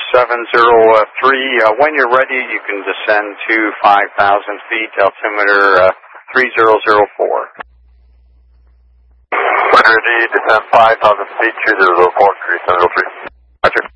When you're ready, you can descend to 5,000 feet, altimeter 3004. When ready, descend 5,000 feet, 3004, 3703. Roger.